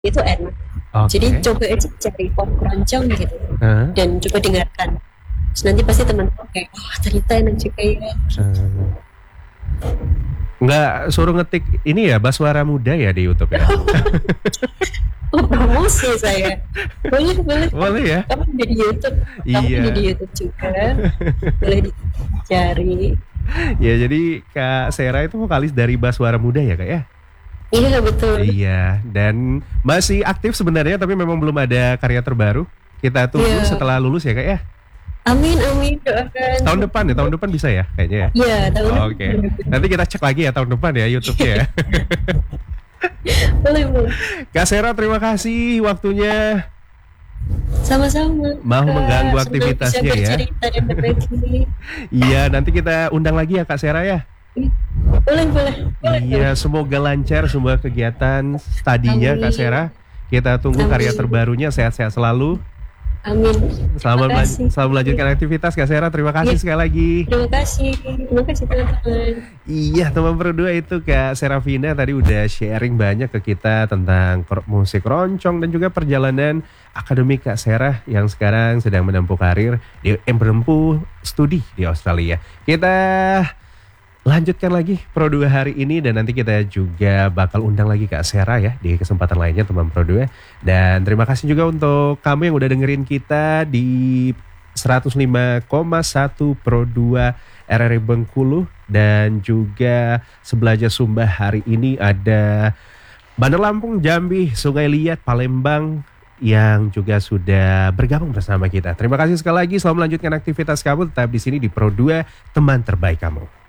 itu enak. Jadi Oke. coba aja cari pop keroncong gitu Heeh. dan coba dengarkan. Terus nanti pasti teman-teman kayak, oh ternyata enak juga ya. Heeh. Nggak suruh ngetik ini ya, Baswara Muda ya di YouTube ya? Oh promosi saya. Boleh, boleh. Boleh ya? Kamu ada di YouTube. Kamu ada di Iya. YouTube juga. Boleh dicari. Ya jadi Kak Sera itu vokalis dari Baswara Muda ya Kak ya? Iya betul. Iya, dan masih aktif sebenarnya tapi memang belum ada karya terbaru. Kita tunggu Iya. setelah lulus ya Kak ya? Amin, amin. Doakan. Tahun depan bisa ya kayaknya ya? Iya, tahun Oke, depan. nanti kita cek lagi ya tahun depan ya YouTube-nya ya. Boleh, boleh. Kak Sera terima kasih waktunya, Sama-sama. mau mengganggu Kak, senang bisa aktivitasnya ya. bercerita dan berbagi. Iya, nanti kita undang lagi ya Kak Sera ya. Boleh, boleh. Boleh, boleh. Iya, semoga lancar semua kegiatan studinya Kak Sera. Amin. Kita tunggu karya Amin. terbarunya, sehat-sehat selalu. Amin. Terima kasih. Selamat melanjutkan aktivitas Kak Sera. Terima kasih Ya, sekali lagi. terima kasih. Terima kasih teman-teman. Iya, teman berdua itu Kak Serafina tadi udah sharing banyak ke kita tentang musik roncong dan juga perjalanan akademik Kak Sera yang sekarang sedang menempuh karir menempuh studi di Australia. Kita lanjutkan lagi Pro 2 hari ini dan nanti kita juga bakal undang lagi Kak Sera ya di kesempatan lainnya teman Pro 2. Dan terima kasih juga untuk kamu yang udah dengerin kita di 105,1 Pro 2 RRI Bengkulu dan juga Sebelaja Sumba hari ini ada Bandar Lampung, Jambi, Sungai Liat, Palembang yang juga sudah bergabung bersama kita. Terima kasih sekali lagi, selamat melanjutkan aktivitas kamu tetap di sini di Pro 2, teman terbaik kamu.